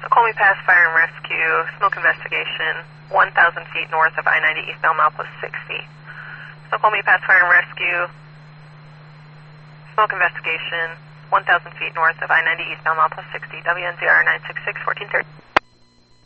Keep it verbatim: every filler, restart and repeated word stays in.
Snoqualmie Pass Fire and Rescue, smoke investigation, one thousand feet north of I ninety eastbound Malplus sixty. Snoqualmie Pass Fire and Rescue, smoke investigation, one thousand feet north of I ninety eastbound Malplus sixty, W N Z R nine six six, fourteen thirty.